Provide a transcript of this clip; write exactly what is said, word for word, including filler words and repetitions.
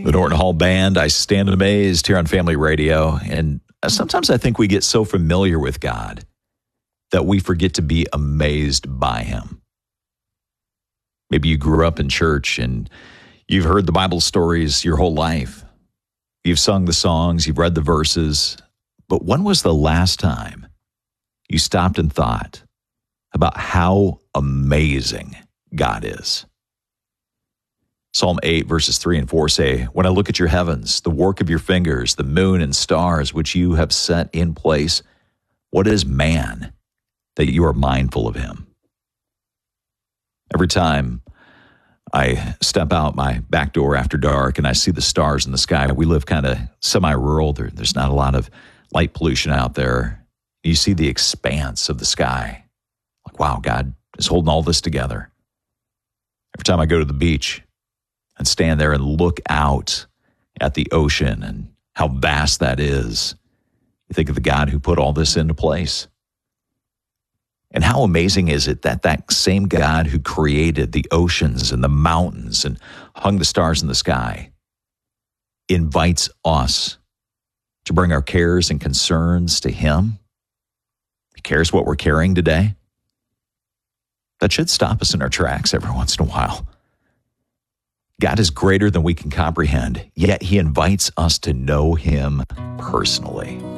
The Norton Hall Band, I Stand Amazed, here on Family Radio. And sometimes I think we get so familiar with God that we forget to be amazed by him. Maybe you grew up in church and you've heard the Bible stories your whole life. You've sung the songs, you've read the verses. But when was the last time you stopped and thought about how amazing God is? Psalm eight, verses three and four say, "When I look at your heavens, the work of your fingers, the moon and stars which you have set in place, what is man that you are mindful of him?" Every time I step out my back door after dark and I see the stars in the sky, we live kind of semi-rural. There, there's not a lot of light pollution out there. You see the expanse of the sky. Like, wow, God is holding all this together. Every time I go to the beach and stand there and look out at the ocean and how vast that is, you think of the God who put all this into place. And how amazing is it that that same God who created the oceans and the mountains and hung the stars in the sky invites us to bring our cares and concerns to him? He cares what we're carrying today. That should stop us in our tracks every once in a while. God is greater than we can comprehend, yet he invites us to know him personally.